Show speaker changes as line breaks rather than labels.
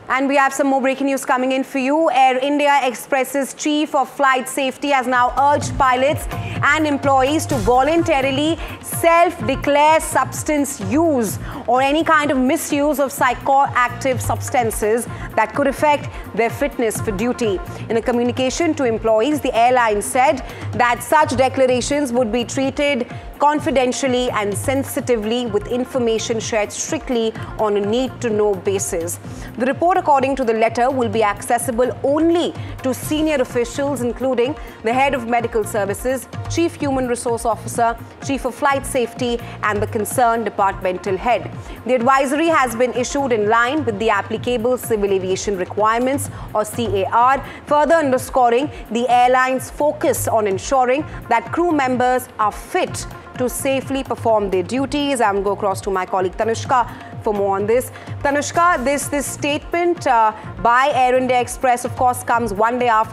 And we have some more breaking news coming in for you. Air India Express's Chief of Flight Safety has now urged pilots and employees to voluntarily self-declare substance use or any kind of misuse of psychoactive substances that could affect their fitness for duty. In a communication to employees, the airline said that such declarations would be treated confidentially and sensitively, with information shared strictly on a need-to-know basis. The report, according to the letter, will be accessible only to senior officials, including the head of medical services, chief human resource officer, chief of flight safety, and the concerned departmental head. The advisory has been issued in line with the applicable civil aviation requirements, or CAR, further underscoring the airline's focus on ensuring that crew members are fit to safely perform their duties. I'm going to go across to my colleague Tanushka for more on this. Tanushka, this statement by Air India Express, of course, comes one day after